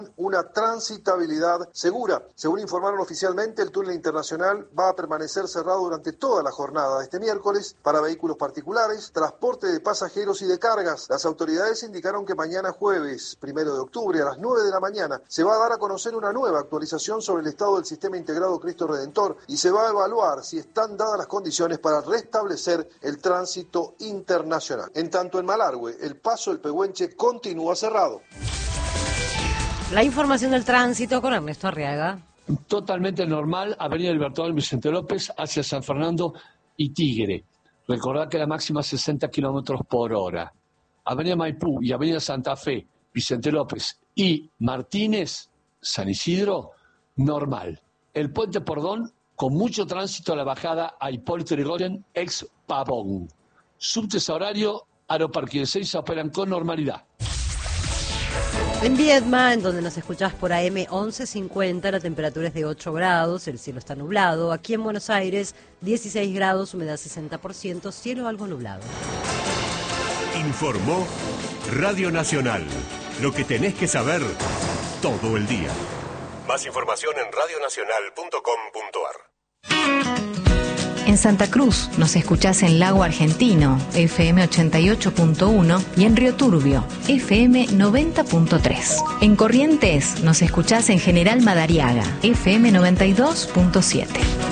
una transitabilidad segura. Según informaron oficialmente, el túnel internacional va a permanecer cerrado durante toda la jornada de este miércoles para vehículos particulares, transporte de pasajeros y de cargas. Las autoridades indicaron que mañana jueves, 1 de octubre, a las 9 de la mañana, se va a dar a conocer una nueva actualización sobre el estado del sistema integrado Cristo Redentor y se va a evaluar si están dadas las condiciones para restablecer el tránsito internacional. En tanto, en Malargüe, el paso del Pehuenche continúa cerrado. La información del tránsito con Ernesto Arriaga. Totalmente normal, Avenida Libertador Vicente López hacia San Fernando y Tigre. Recordad que la máxima 60 kilómetros por hora. Avenida Maipú y Avenida Santa Fe, Vicente López y Martínez, San Isidro, normal. El Puente Pordón, con mucho tránsito a la bajada a Hipólito Yrigoyen, ex Pavón. Subtes a horario, Aeroparque de Ezeiza operan con normalidad. En Viedma, en donde nos escuchás por AM 1150, la temperatura es de 8 grados, el cielo está nublado. Aquí en Buenos Aires, 16 grados, humedad 60%, cielo algo nublado. Informó Radio Nacional. Lo que tenés que saber todo el día. Más información en radionacional.com.ar. En Santa Cruz nos escuchás en Lago Argentino, FM 88.1 y en Río Turbio, FM 90.3. En Corrientes nos escuchás en General Madariaga, FM 92.7.